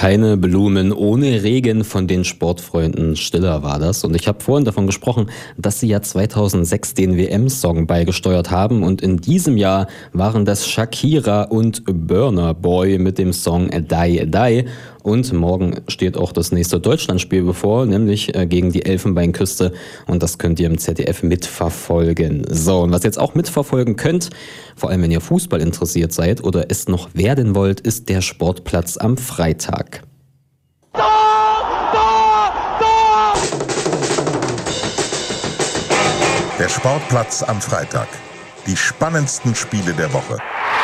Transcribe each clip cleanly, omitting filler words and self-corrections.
Keine Blumen ohne Regen von den Sportfreunden Stiller war das. Und ich habe vorhin davon gesprochen, dass sie ja 2006 den WM-Song beigesteuert haben. Und in diesem Jahr waren das Shakira und Burna Boy mit dem Song Die Die. Und morgen steht auch das nächste Deutschlandspiel bevor, nämlich gegen die Elfenbeinküste. Und das könnt ihr im ZDF mitverfolgen. So, und was ihr jetzt auch mitverfolgen könnt, vor allem wenn ihr Fußball interessiert seid oder es noch werden wollt, ist der Sportplatz am Freitag. Der Sportplatz am Freitag. Die spannendsten Spiele der Woche.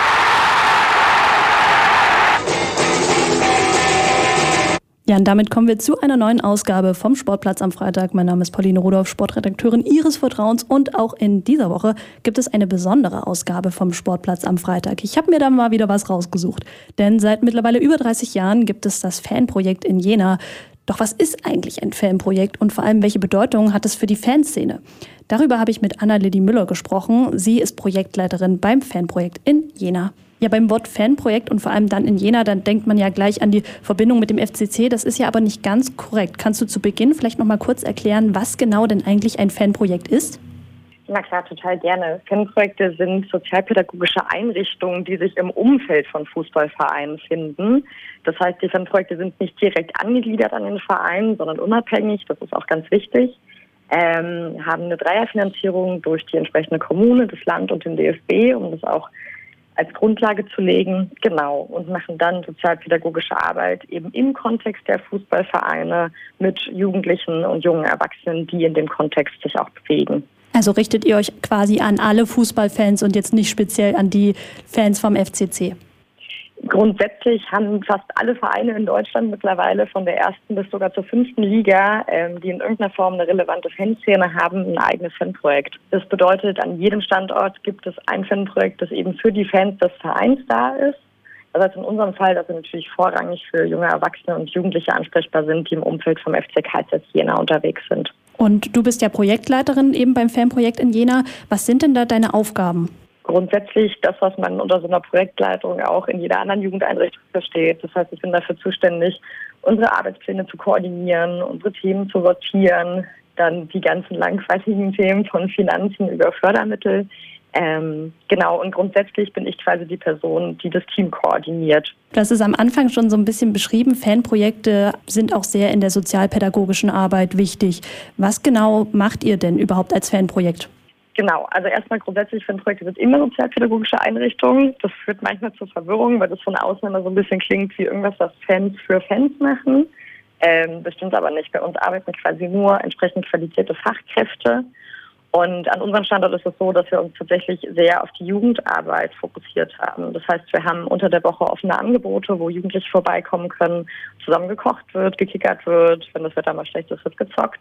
Ja, und damit kommen wir zu einer neuen Ausgabe vom Sportplatz am Freitag. Mein Name ist Pauline Rudolph, Sportredakteurin Ihres Vertrauens. Und auch in dieser Woche gibt es eine besondere Ausgabe vom Sportplatz am Freitag. Ich habe mir da mal wieder was rausgesucht. Denn seit mittlerweile über 30 Jahren gibt es das Fanprojekt in Jena. Doch was ist eigentlich ein Fanprojekt und vor allem welche Bedeutung hat es für die Fanszene? Darüber habe ich mit Anna-Lilly Müller gesprochen. Sie ist Projektleiterin beim Fanprojekt in Jena. Ja, beim Wort Fanprojekt und vor allem dann in Jena, dann denkt man ja gleich an die Verbindung mit dem FCC. Das ist ja aber nicht ganz korrekt. Kannst du zu Beginn vielleicht noch mal kurz erklären, was genau denn eigentlich ein Fanprojekt ist? Na klar, total gerne. Fanprojekte sind sozialpädagogische Einrichtungen, die sich im Umfeld von Fußballvereinen finden. Das heißt, die Fanprojekte sind nicht direkt angegliedert an den Verein, sondern unabhängig. Das ist auch ganz wichtig. Haben eine Dreierfinanzierung durch die entsprechende Kommune, das Land und den DFB, um das auch als Grundlage zu legen, genau, und machen dann sozialpädagogische Arbeit eben im Kontext der Fußballvereine mit Jugendlichen und jungen Erwachsenen, die in dem Kontext sich auch bewegen. Also richtet ihr euch quasi an alle Fußballfans und jetzt nicht speziell an die Fans vom FCC? Grundsätzlich haben fast alle Vereine in Deutschland mittlerweile von der ersten bis sogar zur 5. Liga, die in irgendeiner Form eine relevante Fanszene haben, ein eigenes Fanprojekt. Das bedeutet, an jedem Standort gibt es ein Fanprojekt, das eben für die Fans des Vereins da ist. Das heißt in unserem Fall, dass wir natürlich vorrangig für junge Erwachsene und Jugendliche ansprechbar sind, die im Umfeld vom FC KZ Jena unterwegs sind. Und du bist ja Projektleiterin eben beim Fanprojekt in Jena. Was sind denn da deine Aufgaben? Grundsätzlich das, was man unter so einer Projektleitung auch in jeder anderen Jugendeinrichtung versteht. Das heißt, ich bin dafür zuständig, unsere Arbeitspläne zu koordinieren, unsere Themen zu sortieren, dann die ganzen langweiligen Themen von Finanzen über Fördermittel. Genau, und grundsätzlich bin ich quasi die Person, die das Team koordiniert. Du hast es am Anfang schon so ein bisschen beschrieben. Fanprojekte sind auch sehr in der sozialpädagogischen Arbeit wichtig. Was genau macht ihr denn überhaupt als Fanprojekt? Genau, also erstmal grundsätzlich Fanprojekte sind immer sozialpädagogische Einrichtungen. Das führt manchmal zur Verwirrung, weil das von außen immer so ein bisschen klingt wie irgendwas, was Fans für Fans machen. Das stimmt aber nicht. Bei uns arbeiten quasi nur entsprechend qualifizierte Fachkräfte. Und an unserem Standort ist es so, dass wir uns tatsächlich sehr auf die Jugendarbeit fokussiert haben. Das heißt, wir haben unter der Woche offene Angebote, wo Jugendliche vorbeikommen können, zusammen gekocht wird, gekickert wird. Wenn das Wetter mal schlecht ist, wird gezockt.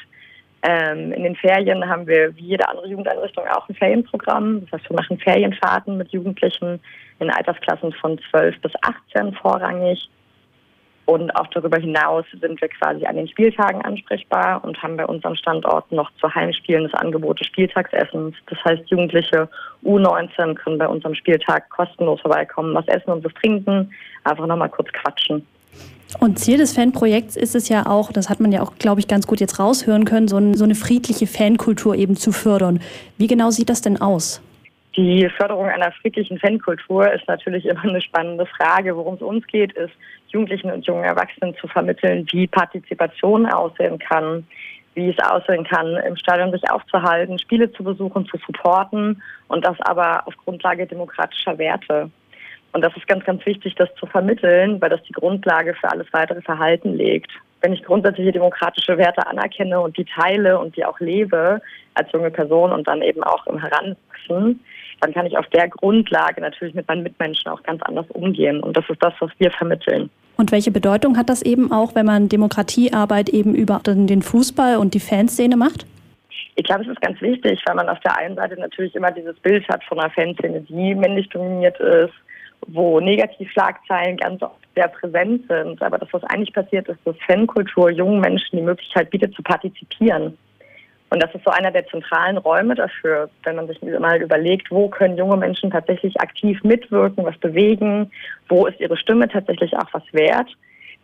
In den Ferien haben wir wie jede andere Jugendeinrichtung auch ein Ferienprogramm. Das heißt, wir machen Ferienfahrten mit Jugendlichen in Altersklassen von 12 bis 18 vorrangig. Und auch darüber hinaus sind wir quasi an den Spieltagen ansprechbar und haben bei unserem Standort noch zu Heimspielen das Angebot des Spieltagsessens. Das heißt, Jugendliche U19 können bei unserem Spieltag kostenlos vorbeikommen, was essen und was trinken, einfach nochmal kurz quatschen. Und Ziel des Fanprojekts ist es ja auch, das hat man ja auch, glaube ich, ganz gut jetzt raushören können, so eine friedliche Fankultur eben zu fördern. Wie genau sieht das denn aus? Die Förderung einer friedlichen Fankultur ist natürlich immer eine spannende Frage. Worum es uns geht, ist, Jugendlichen und jungen Erwachsenen zu vermitteln, wie Partizipation aussehen kann, wie es aussehen kann, im Stadion sich aufzuhalten, Spiele zu besuchen, zu supporten und das aber auf Grundlage demokratischer Werte. Und das ist ganz, ganz wichtig, das zu vermitteln, weil das die Grundlage für alles weitere Verhalten legt. Wenn ich grundsätzliche demokratische Werte anerkenne und die teile und die auch lebe als junge Person und dann eben auch im Heranwachsen, dann kann ich auf der Grundlage natürlich mit meinen Mitmenschen auch ganz anders umgehen. Und das ist das, was wir vermitteln. Und welche Bedeutung hat das eben auch, wenn man Demokratiearbeit eben über den Fußball und die Fanszene macht? Ich glaube, es ist ganz wichtig, weil man auf der einen Seite natürlich immer dieses Bild hat von einer Fanszene, die männlich dominiert ist, wo Negativschlagzeilen ganz oft sehr präsent sind. Aber das, was eigentlich passiert, ist, dass Fankultur jungen Menschen die Möglichkeit bietet, zu partizipieren. Und das ist so einer der zentralen Räume dafür, wenn man sich mal überlegt, wo können junge Menschen tatsächlich aktiv mitwirken, was bewegen, wo ist ihre Stimme tatsächlich auch was wert,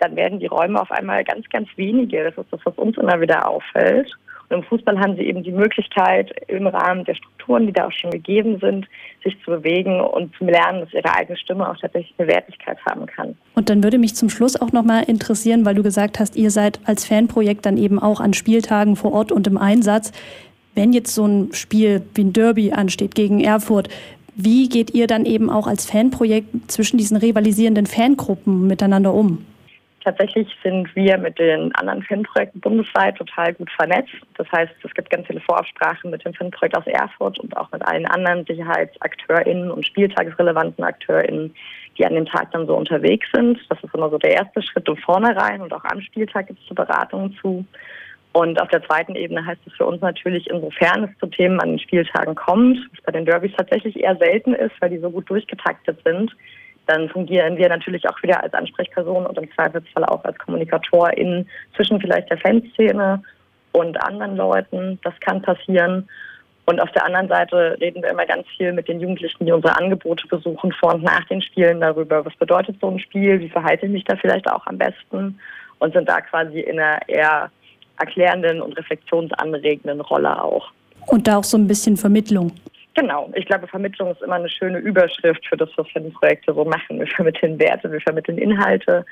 dann werden die Räume auf einmal ganz, ganz wenige. Das ist das, was uns immer wieder auffällt. Und im Fußball haben sie eben die Möglichkeit, im Rahmen der Strukturen, die da auch schon gegeben sind, sich zu bewegen und zu lernen, dass ihre eigene Stimme auch tatsächlich eine Wertigkeit haben kann. Und dann würde mich zum Schluss auch nochmal interessieren, weil du gesagt hast, ihr seid als Fanprojekt dann eben auch an Spieltagen vor Ort und im Einsatz. Wenn jetzt so ein Spiel wie ein Derby ansteht gegen Erfurt, wie geht ihr dann eben auch als Fanprojekt zwischen diesen rivalisierenden Fangruppen miteinander um? Tatsächlich sind wir mit den anderen Fanprojekten bundesweit total gut vernetzt. Das heißt, es gibt ganz viele Vorabsprachen mit dem Fanprojekt aus Erfurt und auch mit allen anderen SicherheitsakteurInnen und spieltagsrelevanten AkteurInnen, die an dem Tag dann so unterwegs sind. Das ist immer so der erste Schritt um vornherein und auch am Spieltag gibt es Beratungen zu. Und auf der zweiten Ebene heißt es für uns natürlich, insofern es zu Themen an den Spieltagen kommt, was bei den Derbys tatsächlich eher selten ist, weil die so gut durchgetaktet sind, dann fungieren wir natürlich auch wieder als Ansprechperson und im Zweifelsfall auch als KommunikatorInnen zwischen vielleicht der Fanszene und anderen Leuten. Das kann passieren. Und auf der anderen Seite reden wir immer ganz viel mit den Jugendlichen, die unsere Angebote besuchen, vor und nach den Spielen darüber, was bedeutet so ein Spiel, wie verhalte ich mich da vielleicht auch am besten und sind da quasi in einer eher erklärenden und reflexionsanregenden Rolle auch. Und da auch so ein bisschen Vermittlung. Genau. Ich glaube, Vermittlung ist immer eine schöne Überschrift für das, was Fanprojekte so machen. Wir vermitteln Werte, wir vermitteln Inhalte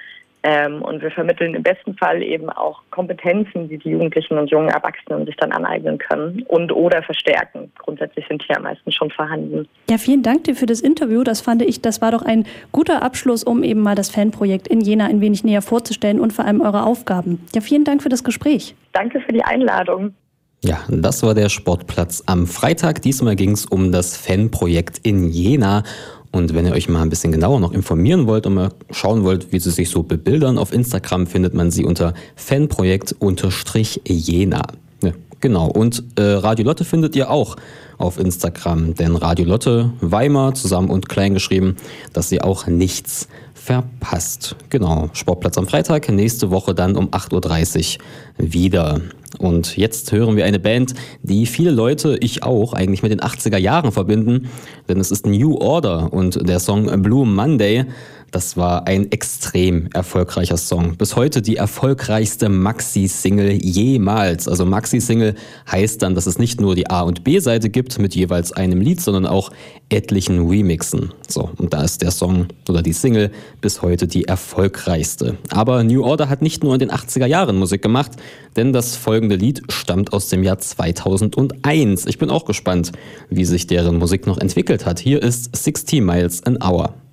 und wir vermitteln im besten Fall eben auch Kompetenzen, die die Jugendlichen und jungen Erwachsenen sich dann aneignen können und oder verstärken. Grundsätzlich sind die ja meistens schon vorhanden. Ja, vielen Dank dir für das Interview. Das fand ich, das war doch ein guter Abschluss, um eben mal das Fanprojekt in Jena ein wenig näher vorzustellen und vor allem eure Aufgaben. Ja, vielen Dank für das Gespräch. Danke für die Einladung. Ja, das war der Sportplatz am Freitag. Diesmal ging es um das Fanprojekt in Jena. Und wenn ihr euch mal ein bisschen genauer noch informieren wollt und mal schauen wollt, wie sie sich so bebildern, auf Instagram findet man sie unter Fanprojekt_Jena. Ja, genau. Und Radio Lotte findet ihr auch auf Instagram, denn Radio Lotte Weimar zusammen und klein geschrieben, dass ihr auch nichts verpasst. Genau, Sportplatz am Freitag, nächste Woche dann um 8.30 Uhr wieder. Und jetzt hören wir eine Band, die viele Leute, ich auch, eigentlich mit den 80er Jahren verbinden, denn es ist New Order und der Song Blue Monday. Das war ein extrem erfolgreicher Song. Bis heute die erfolgreichste Maxi-Single jemals. Also Maxi-Single heißt dann, dass es nicht nur die A- und B-Seite gibt mit jeweils einem Lied, sondern auch etlichen Remixen. So, und da ist der Song oder die Single bis heute die erfolgreichste. Aber New Order hat nicht nur in den 80er Jahren Musik gemacht, denn das folgende Lied stammt aus dem Jahr 2001. Ich bin auch gespannt, wie sich deren Musik noch entwickelt hat. Hier ist 60 Miles an Hour.